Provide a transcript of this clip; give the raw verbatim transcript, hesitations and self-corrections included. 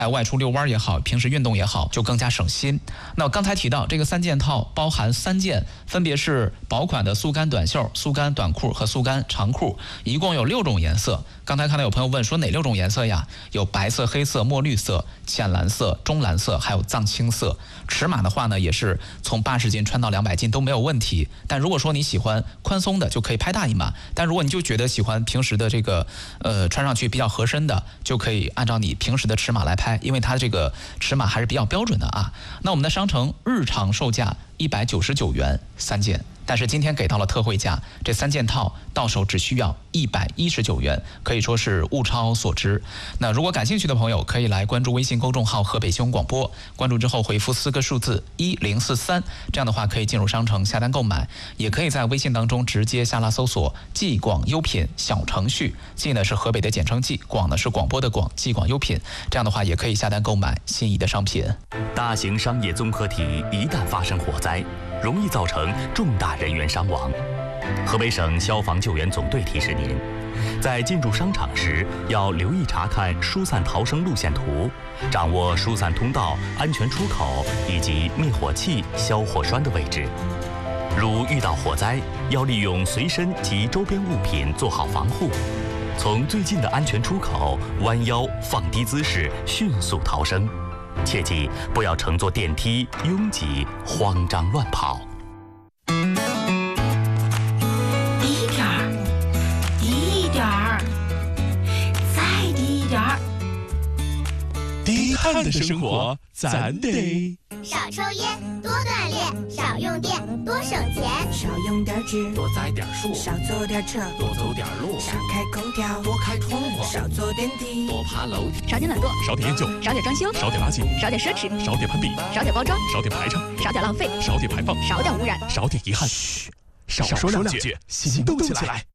哎，外出遛弯也好，平时运动也好，就更加省心。那我刚才提到这个三件套包含三件，分别是薄款的速干短袖、速干短裤和速干长裤，一共有六种颜色。刚才看到有朋友问说哪六种颜色呀？有白色、黑色、墨绿色、浅蓝色、中蓝色，还有藏青色。尺码的话呢，也是从八十斤穿到两百斤都没有问题。但如果说你喜欢宽松的，就可以拍大一码；但如果你就觉得喜欢平时的这个呃穿上去比较合身的，就可以按照你平时的尺码来拍。因为它这个尺码还是比较标准的啊。那我们的商城日常售价一百九十九元三件，但是今天给到了特惠价，这三件套到手只需要一百一十九元，可以说是物超所值。那如果感兴趣的朋友，可以来关注微信公众号河北新闻广播，关注之后回复四个数字一零四三，这样的话可以进入商城下单购买，也可以在微信当中直接下拉搜索既广优品小程序，既呢是河北的简称既，广呢是广播的广，既广优品，这样的话也可以下单购买心仪的商品。 大型商业综合体一旦发生火灾，容易造成重大人员伤亡。河北省消防救援总队提示您，在进入商场时要留意查看疏散逃生路线图，掌握疏散通道、安全出口以及灭火器、消火栓的位置。如遇到火灾，要利用随身及周边物品做好防护，从最近的安全出口弯腰放低姿势迅速逃生。切记不要乘坐电梯拥挤慌张乱跑。 低一点儿，低一点儿，再低一点儿。 低碳的生活咱得少抽烟，多锻炼，少用电，多省钱， 少用点纸， 多栽点树， 少坐点车， 多走点路， 少开空调， 多开窗户， 少坐电梯， 多爬楼梯， 少点懒惰， 少点厌旧， 少点装修， 少点垃圾， 少点奢侈， 少点攀比， 少点包装， 少点排场， 少点浪费， 少点排放， 少点污染， 少点遗憾。嘘，少说两句，行动起来。